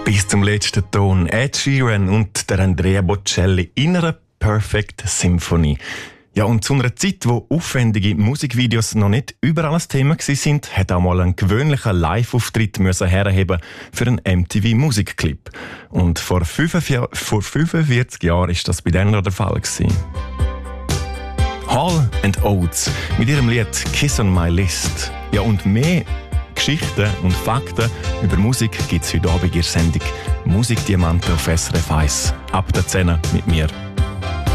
Bis zum letzten Ton. Ed Sheeran und der Andrea Bocelli in einer Perfect Symphony. Ja, und zu einer Zeit, wo aufwendige Musikvideos noch nicht überall ein Thema waren, hat auch mal ein gewöhnlicher Live-Auftritt herheben für einen MTV-Musikclip. Und vor 45 Jahren war das bei denen der Fall gewesen. Hall & Oates mit ihrem Lied «Kiss on My List». Ja, und mehr Geschichten und Fakten über Musik gibt es heute Abend in der Sendung «Musikdiamanten» auf SRF 1. Ab der 10 mit mir.